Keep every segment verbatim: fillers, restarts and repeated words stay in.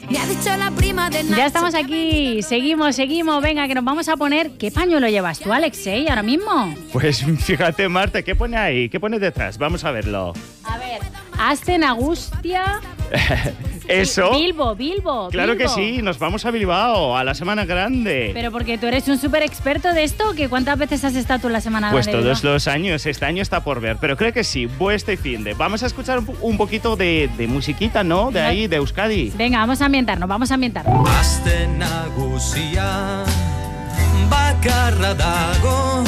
Me ha dicho la prima de Nacho. Ya estamos aquí, seguimos, seguimos. Venga, que nos vamos a poner. ¿Qué pañuelo llevas tú, Alexei, ahora mismo? Pues fíjate, Marta, ¿qué pone ahí? ¿Qué pone detrás? Vamos a verlo. A ver, Asten Agustia. ¿Eso? Bilbo, Bilbo. Claro Bilbo. que sí, nos vamos a Bilbao, a la Semana Grande. Pero porque tú eres un súper experto de esto, ¿que cuántas veces has estado tú en la Semana Pues Grande? todos los años, este año está por ver, pero creo que sí, voy este fin de. Vamos a escuchar un, un poquito de, de musiquita, ¿no? De ahí, de Euskadi. Venga, vamos a ambientarnos, vamos a ambientarnos. Asten nagusia bakarra dago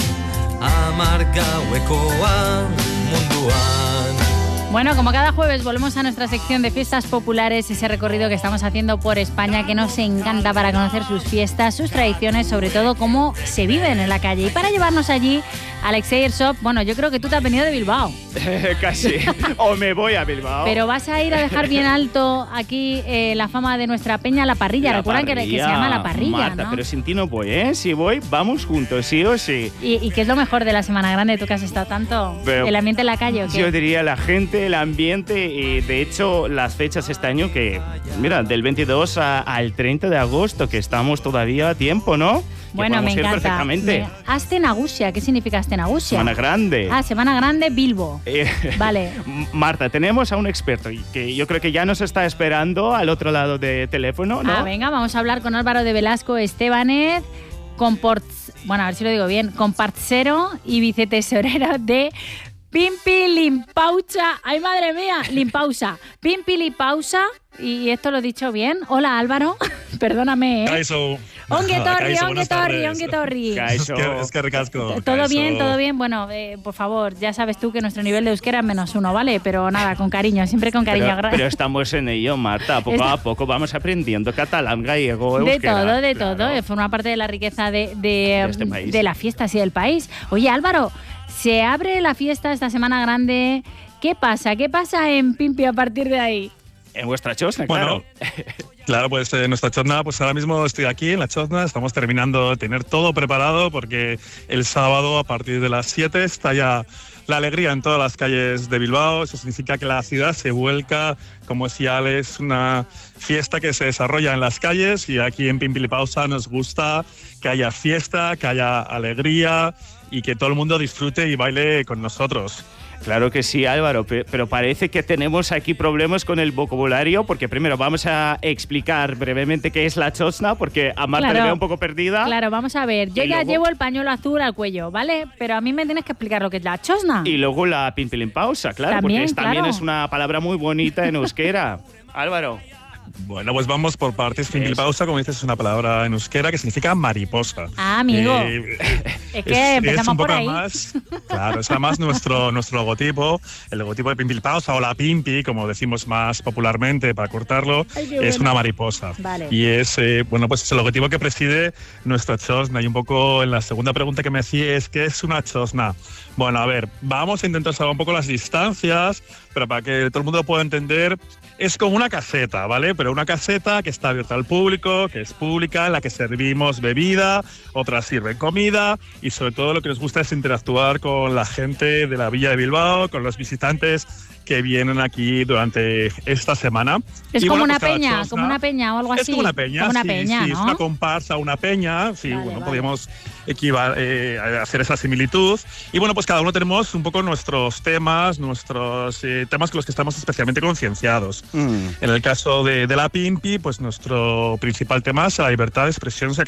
amargauekoa munduan. Bueno, como cada jueves volvemos a nuestra sección de fiestas populares, ese recorrido que estamos haciendo por España, que nos encanta para conocer sus fiestas, sus tradiciones, sobre todo cómo se viven en la calle. Y para llevarnos allí, Alexei Airsoft, bueno, yo creo que tú te has venido de Bilbao. Casi, o me voy a Bilbao. Pero vas a ir a dejar bien alto aquí eh, la fama de nuestra peña, La Parrilla. La Recuerdan que, que se llama La Parrilla, Marta, ¿no? pero sin ti no voy, ¿eh? Si voy, vamos juntos, sí o sí. ¿Y, ¿Y qué es lo mejor de la Semana Grande, tú que has estado tanto? Pero ¿El ambiente en la calle o qué? Yo diría la gente, el ambiente y de hecho las fechas este año que, mira, del veintidós a, al treinta de agosto, que estamos todavía a tiempo, ¿no? Bueno, me ir encanta. perfectamente. Me... Asten Agustia, ¿qué significa Asten Agustia? Semana Grande. Ah, Semana Grande, Bilbo. Eh, Vale. Marta, tenemos a un experto que yo creo que ya nos está esperando al otro lado del teléfono, ¿no? Ah, venga, vamos a hablar con Álvaro de Velasco Estebanez, comports... bueno, a ver si lo digo bien, compartsero y vicetesorero de Pimpi Limpausa. ¡Ay, madre mía! Limpausa. Pimpi Limpausa. Y esto lo he dicho bien. Hola, Álvaro. Perdóname, ¿eh? Kaixo. Onge torri, Kaixo, onge buenas torri, tardes. onge torri. Kaixo. Es que, es que ricasco. Todo Kaixo. bien, todo bien. Bueno, eh, por favor, ya sabes tú que nuestro nivel de euskera es menos uno, ¿vale? Pero nada, con cariño, siempre con cariño. Pero, pero estamos en ello, Marta. Poco Está- a poco vamos aprendiendo catalán, gallego, De euskera. todo, de Claro. todo. eh, Forma parte de la riqueza de, de, De este país. de la fiesta, sí, del país. Oye, Álvaro, se abre la fiesta esta Semana Grande. ¿Qué pasa? ¿Qué pasa en Pimpi a partir de ahí? En vuestra chosna, Bueno, claro. claro, pues en nuestra chotna, pues ahora mismo estoy aquí en la chotna, estamos terminando de tener todo preparado porque el sábado a partir de las siete está ya la alegría en todas las calles de Bilbao. Eso significa que la ciudad se vuelca, como si es una fiesta que se desarrolla en las calles y aquí en Pimpilipausa nos gusta que haya fiesta, que haya alegría y que todo el mundo disfrute y baile con nosotros. Claro que sí, Álvaro, pe- pero parece que tenemos aquí problemas con el vocabulario, porque primero vamos a explicar brevemente qué es la chosna, porque a Marta Claro. le veo un poco perdida. Claro, vamos a ver. Yo Y ya luego- llevo el pañuelo azul al cuello, ¿vale? Pero a mí me tienes que explicar lo que es la chosna. Y luego la pimpilimpausa, claro, También, porque es, también claro. es una palabra muy bonita en euskera. Álvaro. Bueno, pues vamos por partes. Pimpilipausa, como dices, es una palabra en euskera que significa mariposa. Ah, amigo. Eh, Es que empezamos un por poco ahí. más, claro, es además nuestro, nuestro logotipo, el logotipo de Pimpilipausa o la Pimpi, como decimos más popularmente para cortarlo, Ay, qué es bueno. una mariposa. Vale. Y es, eh, bueno, pues es el logotipo que preside nuestra chosna. Y un poco en la segunda pregunta que me hacía es, ¿qué es una chosna? Bueno, a ver, vamos a intentar salvar un poco las distancias, pero para que todo el mundo lo pueda entender, es como una caseta, ¿vale? Pero una caseta que está abierta al público, que es pública, en la que servimos bebida, otras sirven comida y sobre todo lo que nos gusta es interactuar con la gente de la Villa de Bilbao, con los visitantes que vienen aquí durante esta semana. Es Y como bueno, una pues cada peña, chosna- como una peña o algo así. Es como una peña, Como una sí, peña, sí, ¿no? es una comparsa, una peña, sí, Vale, bueno, vale. podríamos equivar, eh, hacer esa similitud. Y bueno, pues cada uno tenemos un poco nuestros temas, nuestros eh, temas con los que estamos especialmente concienciados. Mm. En el caso de, de la Pimpi, pues nuestro principal tema es la libertad de expresión